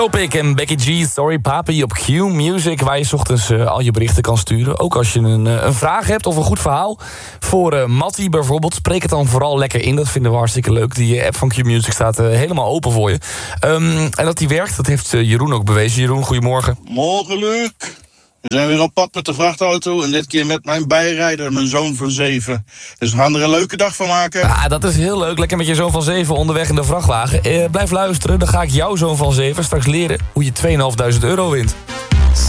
Topic en Becky G, Sorry Papi op Q Music, waar je 's ochtends al je berichten kan sturen. Ook als je een vraag hebt of een goed verhaal voor Mattie bijvoorbeeld. Spreek het dan vooral lekker in, dat vinden we hartstikke leuk. Die app van Q Music staat helemaal open voor je. En dat die werkt, dat heeft Jeroen ook bewezen. Jeroen, goedemorgen. Morgen, Luc. We zijn weer op pad met de vrachtauto en dit keer met mijn bijrijder, mijn zoon van 7. Dus we gaan er een leuke dag van maken. Ah, dat is heel leuk. Lekker met je zoon van 7 onderweg in de vrachtwagen. Blijf luisteren, dan ga ik jouw zoon van 7 straks leren hoe je €2.500 wint.